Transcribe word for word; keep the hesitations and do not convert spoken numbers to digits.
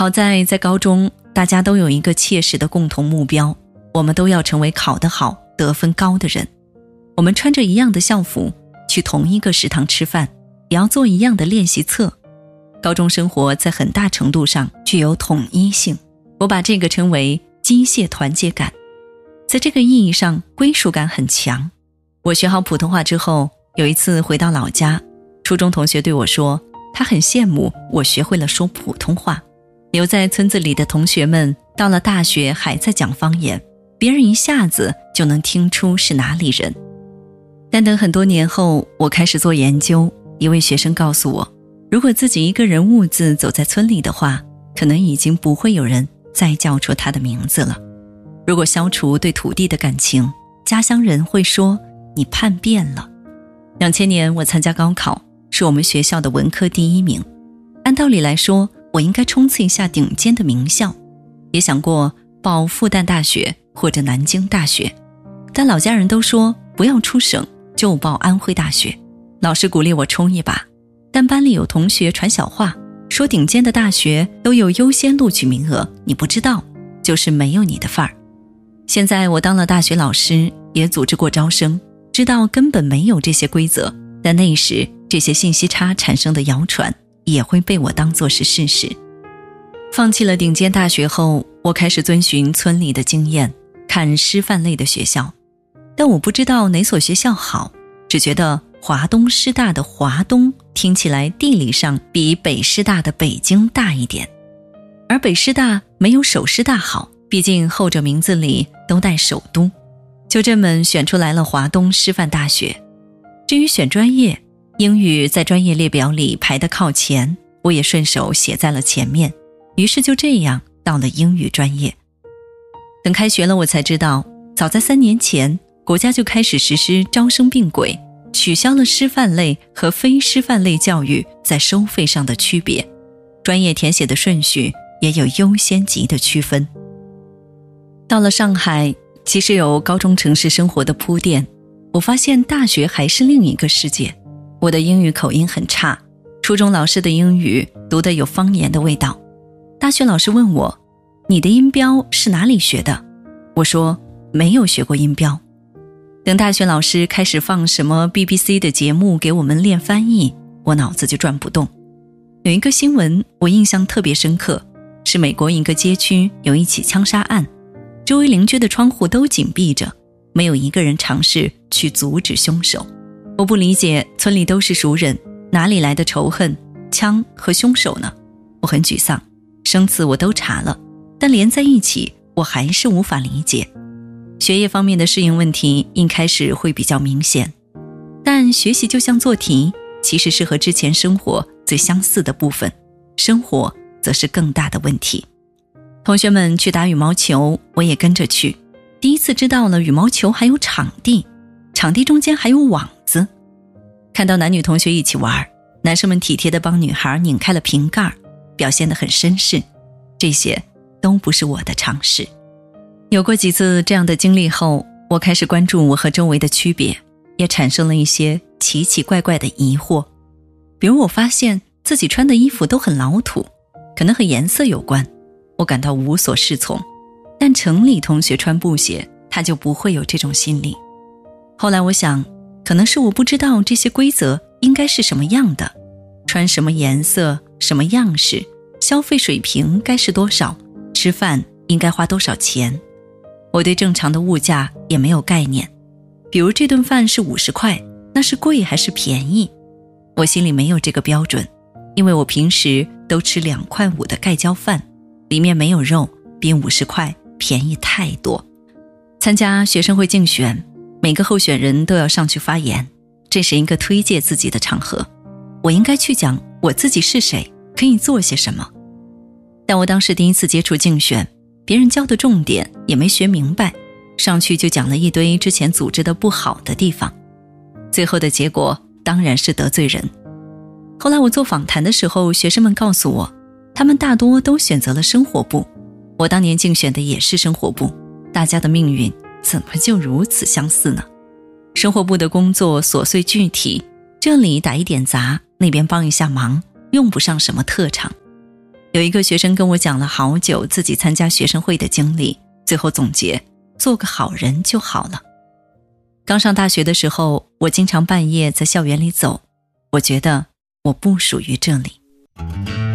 好在在高中大家都有一个切实的共同目标，我们都要成为考得好得分高的人。我们穿着一样的校服，去同一个食堂吃饭，也要做一样的练习册。高中生活在很大程度上具有统一性，我把这个称为机械团结感。在这个意义上，归属感很强。我学好普通话之后，有一次回到老家，初中同学对我说，他很羡慕我学会了说普通话。留在村子里的同学们到了大学还在讲方言，别人一下子就能听出是哪里人。但等很多年后，我开始做研究，一位学生告诉我，如果自己一个人兀自走在村里的话，可能已经不会有人再叫出他的名字了。如果消除对土地的感情，家乡人会说你叛变了。两千年我参加高考，是我们学校的文科第一名。按道理来说，我应该冲刺一下顶尖的名校，也想过报复旦大学或者南京大学，但老家人都说不要出省，就报安徽大学。老师鼓励我冲一把，但班里有同学传小话，说顶尖的大学都有优先录取名额，你不知道，就是没有你的份儿。现在我当了大学老师，也组织过招生，知道根本没有这些规则，但那时这些信息差产生的谣传也会被我当作是事实。放弃了顶尖大学后，我开始遵循村里的经验，看师范类的学校。但我不知道哪所学校好，只觉得华东师大的华东听起来地理上比北师大的北京大一点，而北师大没有首师大好，毕竟后者名字里都带首都。就这么选出来了华东师范大学。至于选专业，英语在专业列表里排得靠前，我也顺手写在了前面，于是就这样到了英语专业。等开学了，我才知道，早在三年前，国家就开始实施招生并轨，取消了师范类和非师范类教育在收费上的区别，专业填写的顺序也有优先级的区分。到了上海，其实有高中城市生活的铺垫，我发现大学还是另一个世界。我的英语口音很差，初中老师的英语读得有方言的味道。大学老师问我，你的音标是哪里学的？我说没有学过音标。等大学老师开始放什么 B B C 的节目给我们练翻译，我脑子就转不动。有一个新闻我印象特别深刻，是美国一个街区有一起枪杀案，周围邻居的窗户都紧闭着，没有一个人尝试去阻止凶手。我不理解，村里都是熟人，哪里来的仇恨、枪和凶手呢？我很沮丧，生词我都查了，但连在一起我还是无法理解。学业方面的适应问题一开始会比较明显，但学习就像做题，其实是和之前生活最相似的部分，生活则是更大的问题。同学们去打羽毛球，我也跟着去，第一次知道了羽毛球还有场地，场地中间还有网子。看到男女同学一起玩，男生们体贴地帮女孩拧开了瓶盖，表现得很绅士，这些都不是我的常识。有过几次这样的经历后，我开始关注我和周围的区别，也产生了一些奇奇怪怪的疑惑。比如我发现自己穿的衣服都很老土，可能和颜色有关，我感到无所适从。但城里同学穿布鞋，他就不会有这种心理。后来我想，可能是我不知道这些规则应该是什么样的，穿什么颜色、什么样式，消费水平该是多少，吃饭应该花多少钱。我对正常的物价也没有概念，比如这顿饭是五十块，那是贵还是便宜？我心里没有这个标准，因为我平时都吃两块五的盖浇饭，里面没有肉，比五十块便宜太多。参加学生会竞选，每个候选人都要上去发言，这是一个推介自己的场合，我应该去讲我自己是谁，可以做些什么。但我当时第一次接触竞选，别人教的重点也没学明白，上去就讲了一堆之前组织的不好的地方，最后的结果当然是得罪人。后来我做访谈的时候，学生们告诉我，他们大多都选择了生活部，我当年竞选的也是生活部，大家的命运怎么就如此相似呢？生活部的工作琐碎具体，这里打一点杂，那边帮一下忙，用不上什么特长。 有一个学生跟我讲了好久自己参加学生会的经历，最后总结，做个好人就好了。刚上大学的时候，我经常半夜在校园里走，我觉得我不属于这里。